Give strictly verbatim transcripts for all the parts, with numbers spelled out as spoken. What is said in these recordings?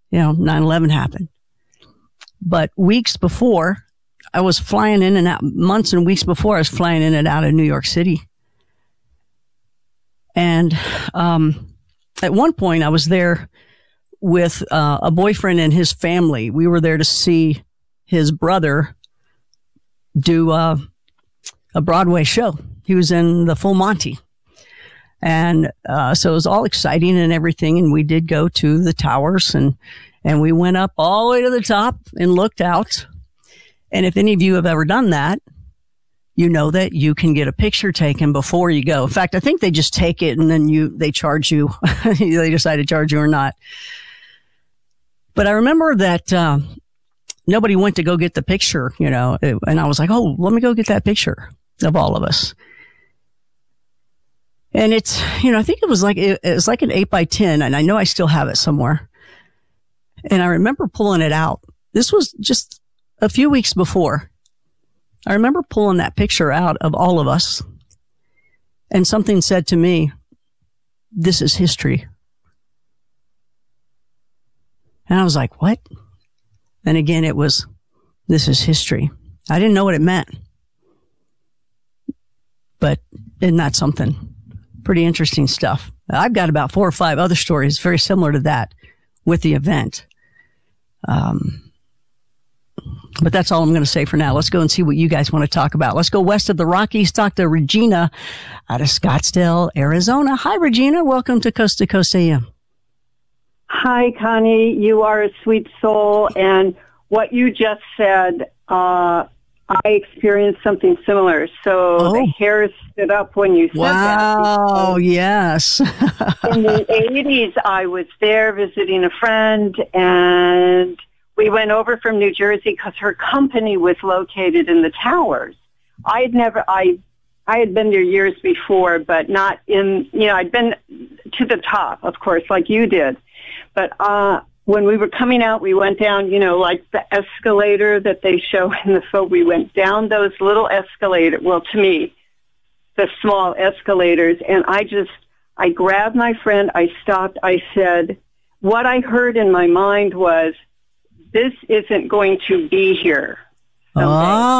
you know, nine eleven happened. But weeks before, I was flying in and out, months and weeks before, I was flying in and out of New York City. And um, at one point, I was there with uh, a boyfriend and his family. We were there to see his brother do uh, a Broadway show. He was in the Full Monty. And uh, so it was all exciting and everything. And we did go to the towers, and, and we went up all the way to the top and looked out. And if any of you have ever done that, you know that you can get a picture taken before you go. In fact, I think they just take it and then you they charge you. They decide to charge you or not. But I remember that uh, nobody went to go get the picture, you know, and I was like, oh, let me go get that picture of all of us. And it's, you know, I think it was like, it, it was like an eight by ten, and I know I still have it somewhere. And I remember pulling it out. This was just a few weeks before. I remember pulling that picture out of all of us, and something said to me, this is history. And I was like, what? And again, it was, this is history. I didn't know what it meant. But isn't that something? Pretty interesting stuff. I've got about four or five other stories very similar to that with the event. Um, but that's all I'm going to say for now. Let's go and see what you guys want to talk about. Let's go west of the Rockies, talk to Regina out of Scottsdale, Arizona. Hi, Regina. Welcome to Coast to Coast A M. Hi, Connie. You are a sweet soul. And what you just said, uh, I experienced something similar. So oh. the hairs stood up when you said wow, that. Oh, yes. In the eighties, I was there visiting a friend, and we went over from New Jersey because her company was located in the towers. I had never, I, I had been there years before, but not in, you know, I'd been to the top, of course, like you did. But, uh, when we were coming out, we went down, you know, like the escalator that they show in the film. We went down those little escalators, well, to me, the small escalators, and I just, I grabbed my friend, I stopped, I said, what I heard in my mind was, this isn't going to be here someday.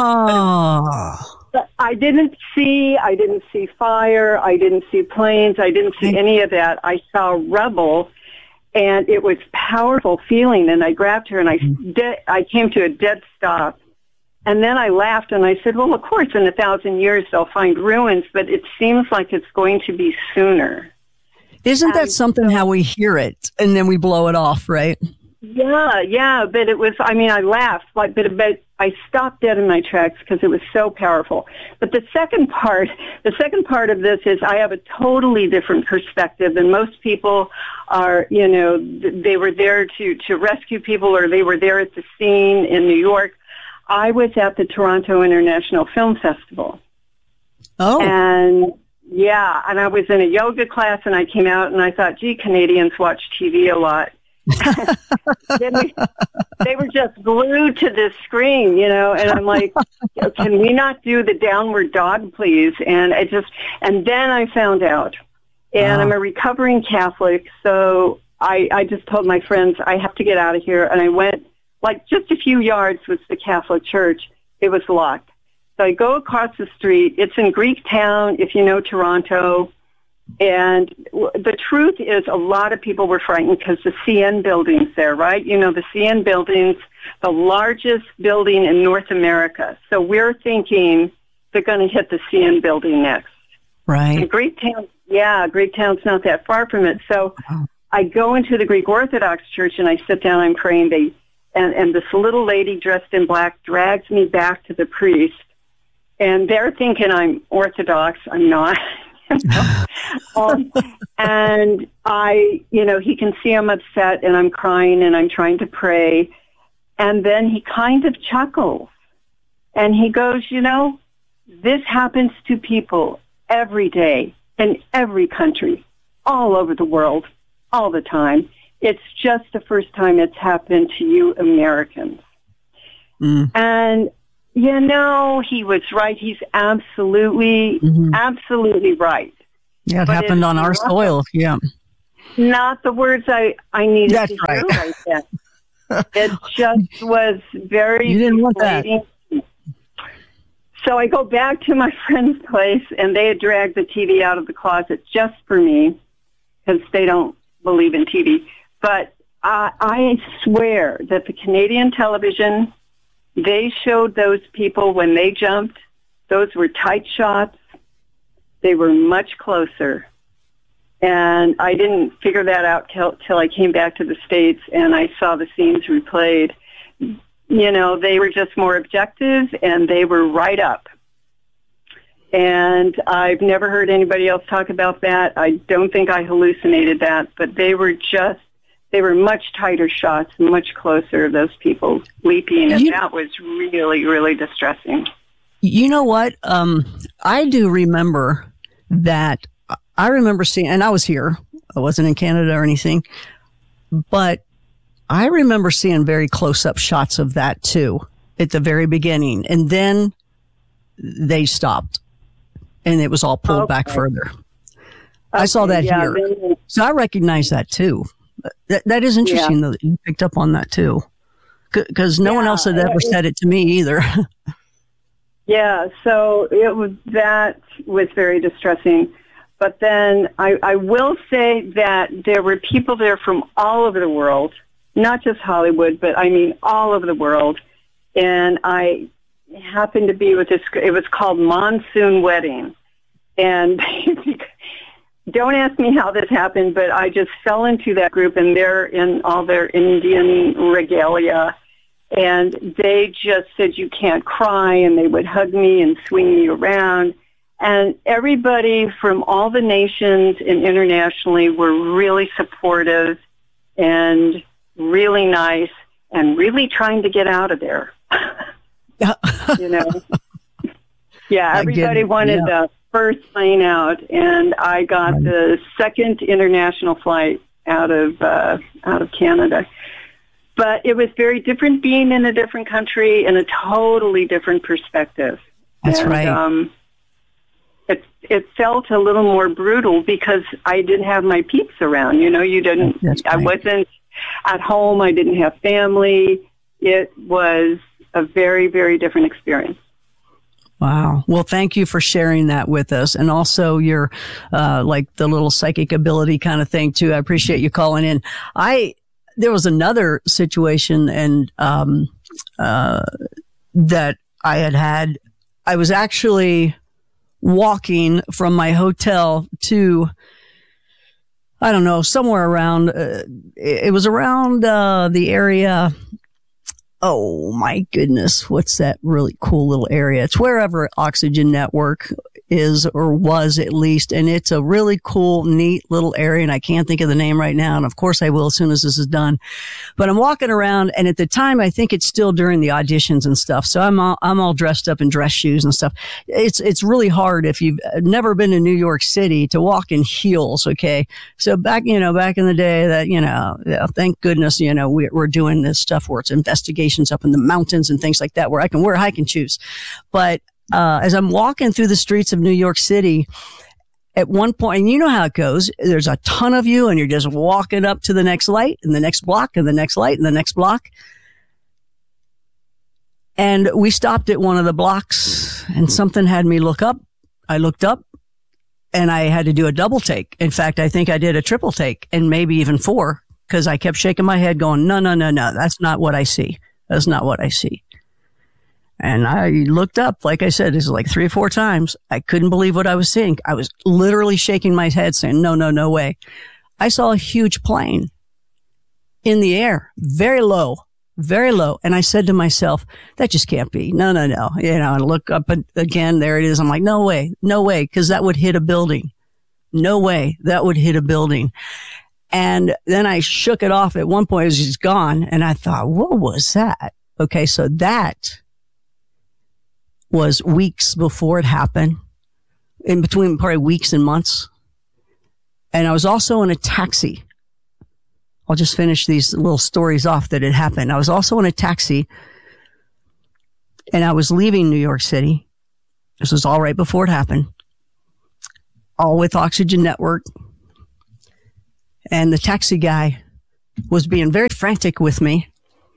Oh. But, but I didn't see, I didn't see fire, I didn't see planes, I didn't see any of that. I saw rubble. And it was powerful feeling, and I grabbed her, and I de- I came to a dead stop. And then I laughed, and I said, well, of course, in a thousand years they'll find ruins, but it seems like it's going to be sooner. Isn't that and something so, how we hear it, and then we blow it off, right? Yeah, yeah, but it was, I mean, I laughed, like, but, but I stopped dead in my tracks because it was so powerful. But the second part, the second part of this is I have a totally different perspective than most people are, you know, they were there to, to rescue people, or they were there at the scene in New York. I was at the Toronto International Film Festival. Oh. And yeah, and I was in a yoga class, and I came out and I thought, gee, Canadians watch T V a lot. Then we, they were just glued to this screen, you know, and I'm like, can we not do the downward dog, please? And I just, and then I found out, and uh. I'm a recovering Catholic, so I, I just told my friends, I have to get out of here, and I went, like, just a few yards was the Catholic church. It was locked. So I go across the street. It's in Greektown, if you know Toronto. And the truth is a lot of people were frightened because the C N building's there, right? You know, the C N building's the largest building in North America. So we're thinking they're going to hit the C N building next. Right. And Greektown, yeah, Greektown's not that far from it. So oh. I go into the Greek Orthodox Church, and I sit down, I'm praying. They, and, and this little lady dressed in black drags me back to the priest. And they're thinking I'm Orthodox. I'm not. um, and I, you know, he can see I'm upset, and I'm crying, and I'm trying to pray. And then he kind of chuckles, and he goes, you know, this happens to people every day in every country, all over the world, all the time. It's just the first time it's happened to you Americans. Mm. And you know, he was right. He's absolutely, mm-hmm. absolutely right. Yeah, it but happened on our soil. Yeah. Not the words I, I needed That's to right. hear right then. It just was very You didn't want that. So I go back to my friend's place, and they had dragged the T V out of the closet just for me because they don't believe in T V. But uh, I swear that the Canadian television, they showed those people when they jumped. Those were tight shots. They were much closer. And I didn't figure that out till, till I came back to the States and I saw the scenes replayed. You know, they were just more objective and they were right up. And I've never heard anybody else talk about that. I don't think I hallucinated that, but they were just, they were much tighter shots, much closer, those people leaping, and you, that was really, really distressing. You know what? Um, I do remember that. I remember seeing, and I was here. I wasn't in Canada or anything, but I remember seeing very close-up shots of that too at the very beginning, and then they stopped, and it was all pulled okay. back further. Okay, I saw that yeah, here, then, so I recognize that too. That that is interesting yeah. though that you picked up on that too, because no yeah, one else had ever said it to me either. Yeah, so it was that was very distressing. But then I, I will say that there were people there from all over the world, not just Hollywood, but I mean all over the world. And I happened to be with this, it was called Monsoon Wedding. And don't ask me how this happened, but I just fell into that group, and they're in all their Indian regalia. And they just said, you can't cry, and they would hug me and swing me around. And everybody from all the nations and internationally were really supportive and really nice and really trying to get out of there. You know? Yeah, everybody wanted yeah. the first plane out, and I got right. the second international flight out of uh, out of Canada. But it was very different being in a different country and a totally different perspective. That's and, right. Um, It it felt a little more brutal because I didn't have my peeps around. You know, you didn't. Right. I wasn't at home. I didn't have family. It was a very, very different experience. Wow. Well, thank you for sharing that with us, and also your uh, like the little psychic ability kind of thing too. I appreciate you calling in. I there was another situation, and um, uh, that I had had. I was actually walking from my hotel to, I don't know, somewhere around, uh, it was around uh, the area. Oh my goodness. What's that really cool little area? It's wherever Oxygen Network is, or was at least. And it's a really cool, neat little area. And I can't think of the name right now. And of course I will as soon as this is done. But I'm walking around, and at the time, I think it's still during the auditions and stuff. So I'm all, I'm all dressed up in dress shoes and stuff. It's, it's really hard if you've never been to New York City to walk in heels. Okay. So back, you know, back in the day that, you know, thank goodness, you know, we're, we're doing this stuff where it's investigations up in the mountains and things like that, where I can wear hiking shoes. But Uh, as I'm walking through the streets of New York City, at one point, and you know how it goes, there's a ton of you, and you're just walking up to the next light and the next block and the next light and the next block. And we stopped at one of the blocks, and something had me look up. I looked up, and I had to do a double take. In fact, I think I did a triple take, and maybe even four, because I kept shaking my head going, no, no, no, no, that's not what I see. That's not what I see. And I looked up, like I said, this is like three or four times. I couldn't believe what I was seeing. I was literally shaking my head saying, no, no, no way. I saw a huge plane in the air, very low, very low. And I said to myself, that just can't be. No, no, no. You know, and look up again, there it is. I'm like, no way, no way, because that would hit a building. No way, that would hit a building. And then I shook it off at one point. It was just gone. And I thought, what was that? Okay, so that was weeks before it happened, in between probably weeks and months. And I was also in a taxi. I'll just finish these little stories off that had happened. I was also in a taxi, and I was leaving New York City. This was all right before it happened, all with Oxygen Network. And the taxi guy was being very frantic with me.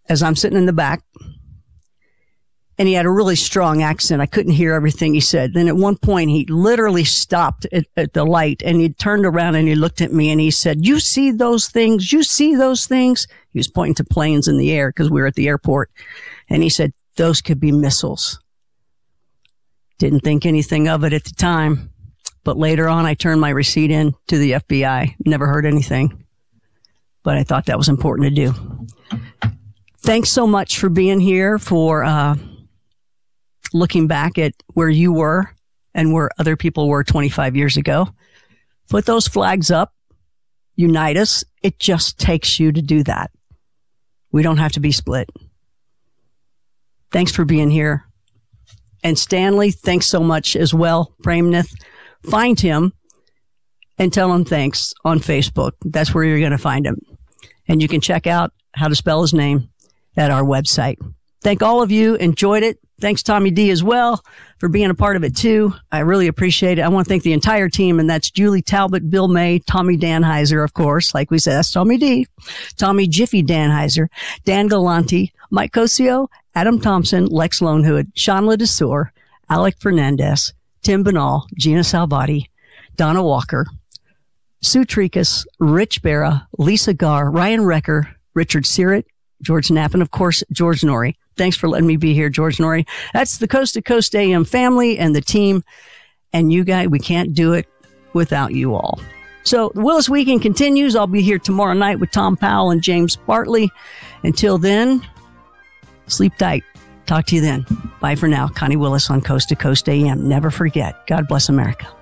as I'm sitting in the back. And he had a really strong accent. I couldn't hear everything he said. Then at one point, he literally stopped at, at the light and he turned around and he looked at me and he said, you see those things? You see those things? He was pointing to planes in the air because we were at the airport. And he said, those could be missiles. Didn't think anything of it at the time. But later on, I turned my receipt in to the F B I. Never heard anything. But I thought that was important to do. Thanks so much for being here, for uh looking back at where you were and where other people were twenty-five years ago. Put those flags up. Unite us. It just takes you to do that. We don't have to be split. Thanks for being here. And Stanley, thanks so much as well. Premnath, find him and tell him thanks on Facebook. That's where you're going to find him. And you can check out how to spell his name at our website. Thank all of you. Enjoyed it. Thanks, Tommy D, as well, for being a part of it, too. I really appreciate it. I want to thank the entire team, and that's Julie Talbot, Bill May, Tommy Danheiser, of course. Like we said, that's Tommy D, Tommy Jiffy Danheiser, Dan Galante, Mike Cosio, Adam Thompson, Lex Lonehood, Sean Ledesor, Alec Fernandez, Tim Banal, Gina Salvati, Donna Walker, Sue Tricas, Rich Barra, Lisa Garr, Ryan Recker, Richard Sirrett, George Knapp, and of course, George Norrie. Thanks for letting me be here, George Norrie. That's the Coast to Coast A M family and the team. And you guys, we can't do it without you all. So the Willis Weekend continues. I'll be here tomorrow night with Tom Powell and James Bartley. Until then, sleep tight. Talk to you then. Bye for now. Connie Willis on Coast to Coast A M. Never forget. God bless America.